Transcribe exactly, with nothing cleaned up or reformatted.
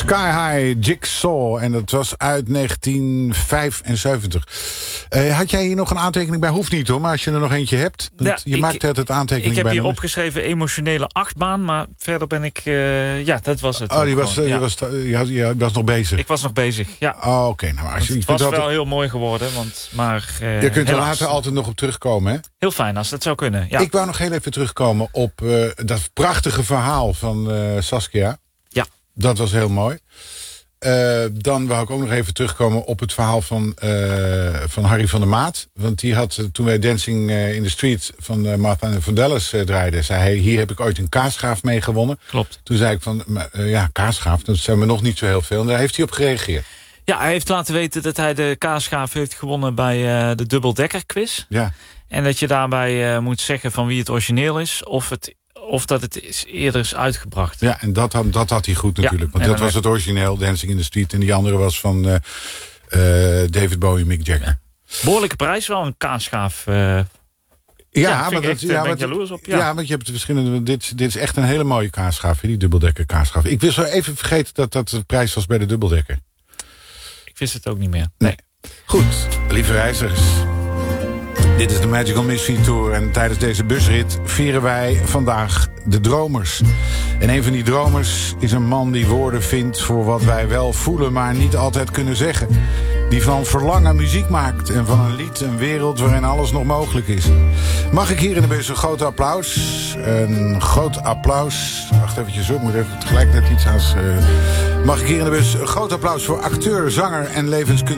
Sky High Jigsaw. En dat was uit negentien vijfenzeventig. Uh, had jij hier nog een aantekening bij? Hoeft niet hoor, maar als je er nog eentje hebt. Ja, je ik, maakt het aantekening Ik heb bij hier me. opgeschreven emotionele achtbaan. Maar verder ben ik... Uh, ja, dat was het. Oh, die was, gewoon, uh, ja. je, was, je, je was nog bezig? Ik was nog bezig, ja. Oh, oké. Okay. Nou, als je, het was altijd... wel heel mooi geworden. Want, maar, uh, je kunt er helaas. later altijd nog op terugkomen, hè? Heel fijn als dat zou kunnen, ja. Ik wou nog heel even terugkomen op uh, dat prachtige verhaal van uh, Saskia. Ja. Dat was heel mooi. Uh, dan wou ik ook nog even terugkomen op het verhaal van, uh, van Harry van der Maat. Want die had, uh, toen wij Dancing uh, in the Street van uh, Martha Vandellis uh, draaiden... zei hij, hier heb ik ooit een kaasschaaf mee gewonnen. Klopt. Toen zei ik van, uh, ja, kaasschaaf, dat zijn we nog niet zo heel veel. En daar heeft hij op gereageerd. Ja, hij heeft laten weten dat hij de kaasschaaf heeft gewonnen bij uh, de dubbeldekker quiz. Ja. En dat je daarbij uh, moet zeggen van wie het origineel is... of, het, of dat het is, eerder is uitgebracht. Ja, en dat, dat had hij goed natuurlijk. Ja, want dat was het origineel, Dancing in the Street. En die andere was van uh, uh, David Bowie, Mick Jagger. Ja. Behoorlijke prijs, wel een kaasschaaf. Uh, ja, ja, maar dat, dat, echt, ja, ben want, jaloers op. Ja. ja, want je hebt verschillende... Dit, dit is echt een hele mooie kaasschaaf, die dubbeldekker kaasschaaf. Ik wil zo even vergeten dat dat de prijs was bij de dubbeldekker. Ik wist het ook niet meer. Nee. Goed, lieve reizigers. Dit is de Magical Mystery Tour en tijdens deze busrit vieren wij vandaag de dromers. En een van die dromers is een man die woorden vindt voor wat wij wel voelen, maar niet altijd kunnen zeggen. Die van verlangen muziek maakt en van een lied een wereld waarin alles nog mogelijk is. Mag ik hier in de bus een groot applaus? Een groot applaus. Wacht eventjes op, ik moet even tegelijk net iets aan. Uh, mag ik hier in de bus een groot applaus voor acteur, zanger en levenskunstenaar